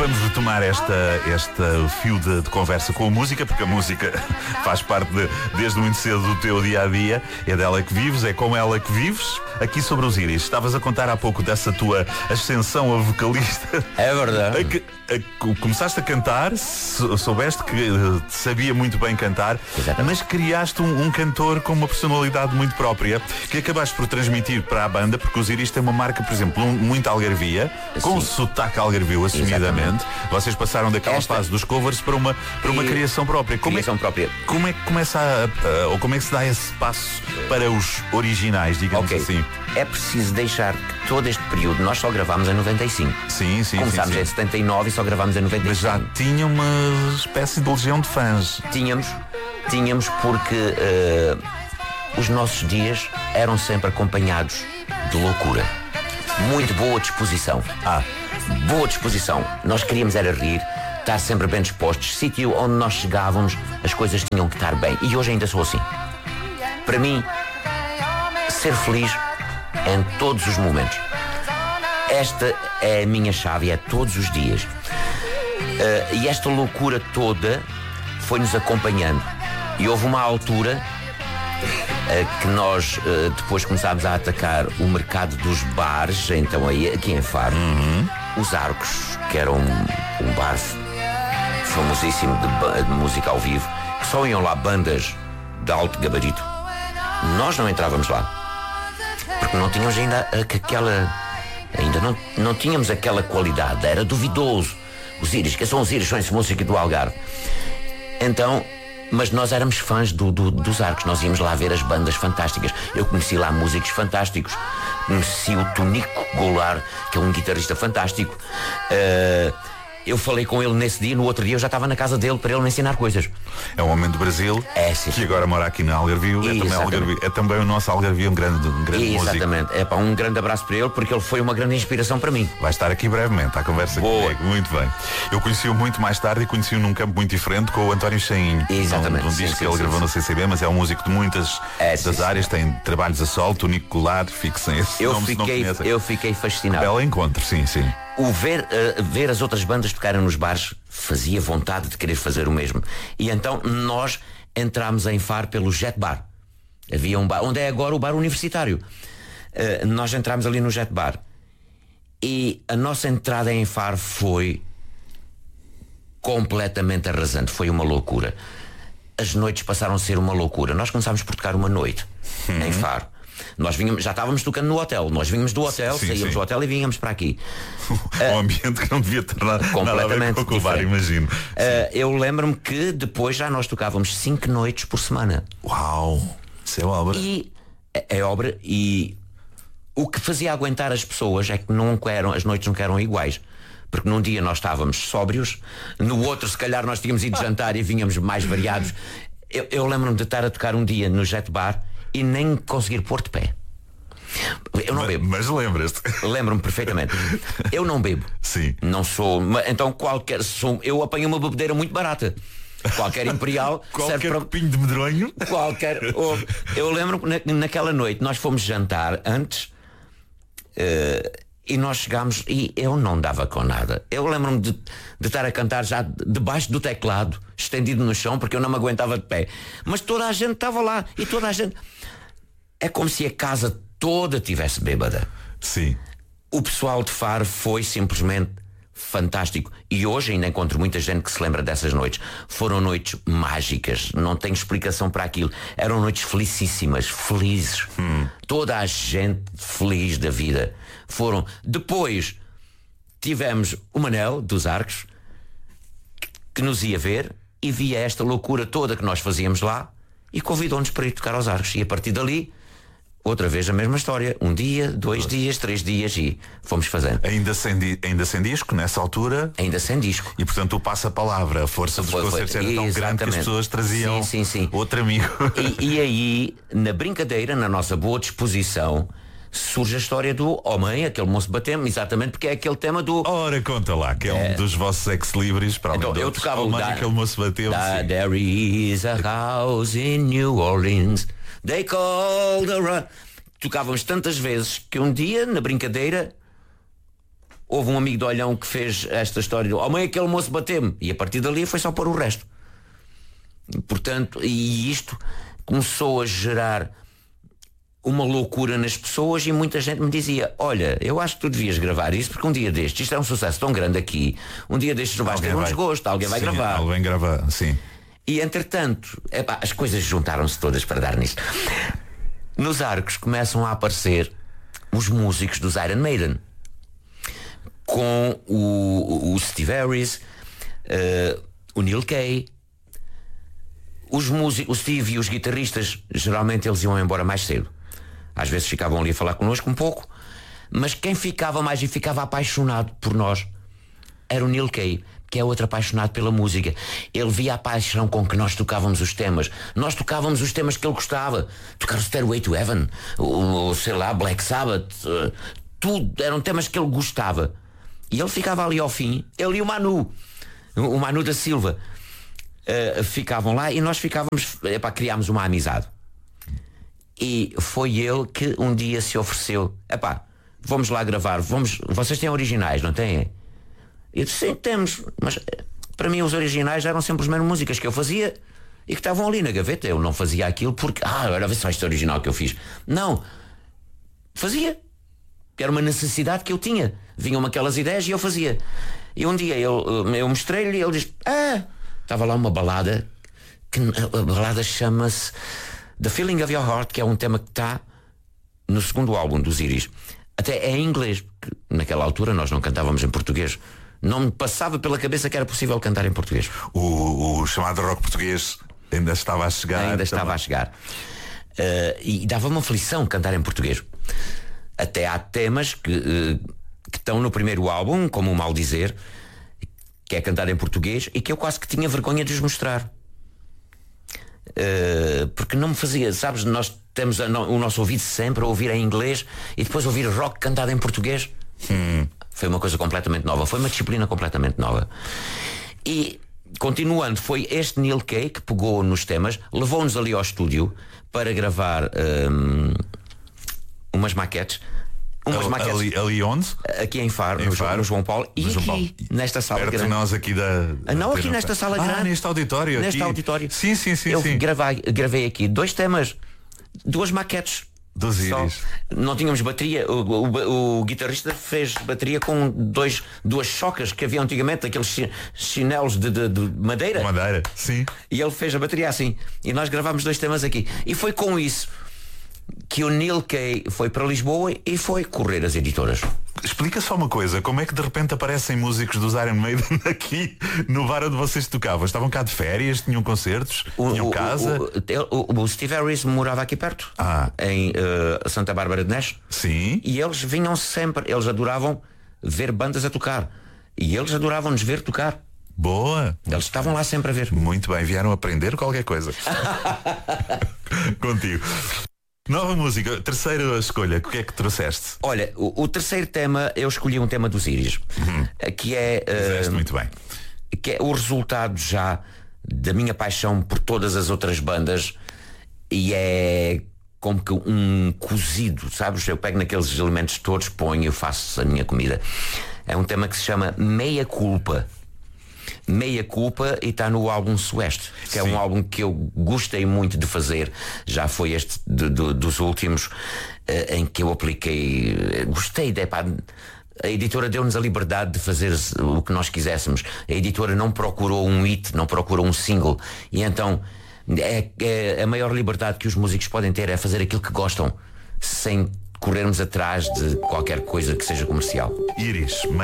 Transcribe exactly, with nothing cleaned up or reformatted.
Vamos retomar esta, esta fio de, de conversa com a música, porque a música faz parte de, desde muito cedo do teu dia-a-dia. É dela que vives, é com ela que vives. Aqui sobre os Íris, estavas a contar há pouco dessa tua ascensão a vocalista. É verdade. A que, a, começaste a cantar, soubeste que uh, sabia muito bem cantar. Exatamente. Mas criaste um, um cantor com uma personalidade muito própria, que acabaste por transmitir para a banda, porque os Íris têm uma marca, por exemplo, um, muito algarvia, com um sotaque algarvio assumidamente. Exatamente. Vocês passaram daquela Esta... fase dos covers para uma, para uma e... criação própria. Como criação é, própria. Como é que começa a, a, ou como é que se dá esse passo para os originais, digamos okay. assim? É preciso deixar que todo este período, nós só gravámos em noventa e cinco. Sim, sim, Começámos sim, sim. em setenta e nove e só gravámos em noventa e cinco. Mas já tinha uma espécie de legião de fãs. Tínhamos, tínhamos porque uh, os nossos dias eram sempre acompanhados de loucura. Muito boa disposição. Ah, boa disposição. Nós queríamos era rir, estar sempre bem dispostos. Sítio onde nós chegávamos, as coisas tinham que estar bem. E hoje ainda sou assim. Para mim, ser feliz em todos os momentos. Esta é a minha chave, é todos os dias. Uh, e esta loucura toda foi-nos acompanhando. E houve uma altura uh, que nós uh, depois começámos a atacar o mercado dos bares, então aí aqui em Faro, uhum. Os Arcos, que era um, um bar famosíssimo de, de música ao vivo, que só iam lá bandas de alto gabarito. Nós não entrávamos lá porque não tínhamos ainda aquela ainda não, não tínhamos aquela qualidade, era duvidoso. Os Íris, que são os Íris, são essa música do Algarve. Então, mas nós éramos fãs do, do, dos Arcos, nós íamos lá ver as bandas fantásticas. Eu conheci lá músicos fantásticos, conheci o Tonico Goulart, que é um guitarrista fantástico. uh, Eu falei com ele nesse dia, no outro dia eu já estava na casa dele para ele me ensinar coisas. É um homem do Brasil, é, sim, que agora mora aqui na Algarvio. É também, Algarvio, é também o nosso Algarvio, um grande, um grande músico. Exatamente. É pá, um grande abraço para ele, porque ele foi uma grande inspiração para mim. Vai estar aqui brevemente à conversa comigo. Muito bem. Eu conheci-o muito mais tarde e conheci-o num campo muito diferente com o António Chainho. Exatamente. Um, um sim, disco sim, que ele sim, gravou sim. no C C B, mas é um músico de muitas é, das sim, áreas, sim. tem trabalhos a solo, Tonico Goulart, fixem esse eu nome, fiquei, se não Eu fiquei fascinado. Belo encontro, sim, sim. O ver, uh, ver as outras bandas tocarem nos bares fazia vontade de querer fazer o mesmo. E então nós entrámos em Faro pelo Jet Bar. Havia um bar, onde é agora o bar universitário. Uh, nós entrámos ali no Jet Bar. E a nossa entrada em Faro foi completamente arrasante. Foi uma loucura. As noites passaram a ser uma loucura. Nós começámos por tocar uma noite uhum. em Faro. Nós vínhamos, já estávamos tocando no hotel. Nós vínhamos do hotel, sim, saíamos sim. do hotel e vínhamos para aqui. Um uh, ambiente que não devia ter nada, nada a ver com o bar, imagino. Uh, eu lembro-me que depois já nós tocávamos cinco noites por semana. Uau! Isso é obra. E é, é obra. E o que fazia aguentar as pessoas é que nunca eram, as noites nunca eram iguais. Porque num dia nós estávamos sóbrios, no outro se calhar nós tínhamos ido jantar e vínhamos mais variados. Eu, eu lembro-me de estar a tocar um dia no Jet Bar e nem conseguir pôr de pé. Eu não mas, bebo. Mas lembras-te? Lembro-me perfeitamente. Eu não bebo. Sim. Não sou. Então qualquer. Sou, eu apanho uma bebedeira muito barata. Qualquer Imperial. Qualquer serve para, copinho de medronho. Qualquer. Oh, eu lembro-me que na, naquela noite nós fomos jantar antes. Uh, e nós chegámos e eu não dava com nada. Eu lembro-me de, de estar a cantar já debaixo do teclado, estendido no chão, porque eu não me aguentava de pé. Mas toda a gente estava lá e toda a gente. É como se a casa toda tivesse bêbada. Sim. O pessoal de Faro foi simplesmente fantástico. E hoje ainda encontro muita gente que se lembra dessas noites. Foram noites mágicas, não tenho explicação para aquilo. Eram noites felicíssimas, felizes. Hum. Toda a gente feliz da vida. Foram. Depois tivemos o Manel dos Arcos, que nos ia ver e via esta loucura toda que nós fazíamos lá e convidou-nos para ir tocar aos Arcos. E a partir dali, outra vez a mesma história. Um dia, dois dias, três dias e fomos fazendo. Ainda sem, di- ainda sem disco, nessa altura? Ainda sem disco. E portanto o passa-palavra, a força dos foi, concertos foi, era tão grande que as pessoas traziam sim, sim, sim. outro amigo. E, e aí, na brincadeira, na nossa boa disposição, surge a história do Homem, aquele moço bateu-me, exatamente porque é aquele tema do... Ora, conta lá, que é, é... um dos vossos ex-libris, para então, eu tocava o da... aquele moço bateu-me. There is a house in New Orleans, they call the run. Tocávamos tantas vezes que um dia, na brincadeira, houve um amigo de Olhão que fez esta história de, oh mãe, aquele moço bateu-me, e a partir dali foi só pôr o resto. Portanto, e isto começou a gerar uma loucura nas pessoas, e muita gente me dizia, olha, eu acho que tu devias gravar isso, porque um dia destes, isto é um sucesso tão grande aqui, um dia destes vais ter um desgosto, alguém vai sim, gravar. Alguém grava, sim. E entretanto, epá, as coisas juntaram-se todas para dar nisto. Nos arcos começam a aparecer os músicos dos Iron Maiden, com o, o Steve Harris, uh, o Neil Kay. Os músicos, o Steve e os guitarristas, geralmente eles iam embora mais cedo. Às vezes ficavam ali a falar connosco um pouco, mas quem ficava mais e ficava apaixonado por nós era o Neil Kay, que é outro apaixonado pela música. Ele via a paixão com que nós tocávamos os temas. Nós tocávamos os temas que ele gostava. Tocar o Stairway to Heaven, o, sei lá, Black Sabbath, uh, tudo, eram temas que ele gostava. E ele ficava ali ao fim, ele e o Manu, o Manu da Silva, uh, ficavam lá, e nós ficávamos, epá, criámos uma amizade. E foi ele que um dia se ofereceu, epá, vamos lá gravar, vamos, vocês têm originais, não têm? Eu disse, sim, temos, mas para mim os originais eram sempre as mesmas músicas que eu fazia e que estavam ali na gaveta. Eu não fazia aquilo porque, ah, olha, vê só este original que eu fiz. Não, fazia, que era uma necessidade que eu tinha. Vinham-me aquelas ideias e eu fazia. E um dia eu, eu mostrei-lhe e ele disse, ah, estava lá uma balada, que a balada chama-se The Feeling of Your Heart, que é um tema que está no segundo álbum dos Íris. Até é em inglês, porque naquela altura nós não cantávamos em português. Não me passava pela cabeça que era possível cantar em português. O, o chamado rock português ainda estava a chegar. Ainda estava também. a chegar. Uh, e dava-me aflição cantar em português. Até há temas que, uh, que estão no primeiro álbum, como o Mal Dizer, que é cantar em português, e que eu quase que tinha vergonha de os mostrar. Uh, porque não me fazia, sabes, nós temos a no, o nosso ouvido sempre a ouvir em inglês e depois ouvir rock cantado em português. Hum. Foi uma coisa completamente nova, foi uma disciplina completamente nova. E continuando, foi este Neil Kay que pegou nos temas, levou-nos ali ao estúdio para gravar um, umas maquetes. Umas ali, maquetes ali, ali onde? Aqui em Faro, em no, Faro no João Paulo, e João aqui Paulo. nesta sala perto grande. de nós aqui da, ah, não, da aqui nesta sala ah, grande. neste auditório. Neste aqui. auditório. Sim, sim, sim. Eu sim. Gravei, gravei aqui dois temas, duas maquetes. Dos Íris. Não tínhamos bateria. O, o, o guitarrista fez bateria com dois, duas chocas que havia antigamente, aqueles chinelos de, de, de madeira. Madeira, sim. E ele fez a bateria assim. E nós gravámos dois temas aqui. E foi com isso que o Neil Kay foi para Lisboa e foi correr as editoras. Explica só uma coisa, como é que de repente aparecem músicos dos Iron Maiden aqui no bar onde vocês tocavam? Estavam cá de férias, tinham concertos, o, tinham o, casa? O, o, o Steve Harris morava aqui perto, ah. em uh, Santa Bárbara de Neves. Sim. E eles vinham sempre, eles adoravam ver bandas a tocar. E eles adoravam nos ver tocar. Boa. Eles estavam lá sempre a ver. Muito bem, vieram aprender qualquer coisa. Contigo. Nova música, terceira escolha, o que é que trouxeste? Olha, o, o terceiro tema, eu escolhi um tema dos Íris, uhum. que é uh, muito bem. Que é o resultado já da minha paixão por todas as outras bandas, e é como que um cozido, sabes? Eu pego naqueles elementos todos, ponho e faço a minha comida. É um tema que se chama Meia Culpa. Meia Culpa, e está no álbum Sueste, que Sim. é um álbum que eu gostei muito de fazer. Já foi este de, de, dos últimos uh, em que eu apliquei. Uh, gostei de, pá, a editora deu-nos a liberdade de fazer o que nós quiséssemos. A editora não procurou um hit, não procurou um single. E então é, é a maior liberdade que os músicos podem ter é fazer aquilo que gostam, sem corrermos atrás de qualquer coisa que seja comercial. Íris.